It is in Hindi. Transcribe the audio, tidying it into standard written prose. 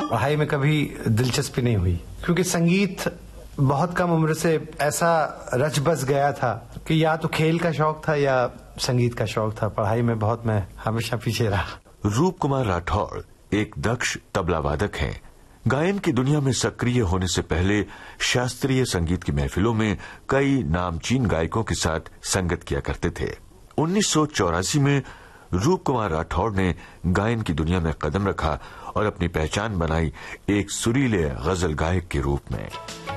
पढ़ाई में कभी दिलचस्पी नहीं हुई, क्योंकि संगीत बहुत कम उम्र से ऐसा रच बस गया था कि या तो खेल का शौक था या संगीत का शौक था। पढ़ाई में बहुत मैं हमेशा पीछे रहा। रूप कुमार राठौड़ एक दक्ष तबला वादक हैं। गायन की दुनिया में सक्रिय होने से पहले शास्त्रीय संगीत की महफिलों में कई नामचीन गायकों के साथ संगत किया करते थे। 1984 में रूप कुमार राठौड़ ने गायन की दुनिया में कदम रखा और अपनी पहचान बनाई एक सुरीले गजल गायक के रूप में।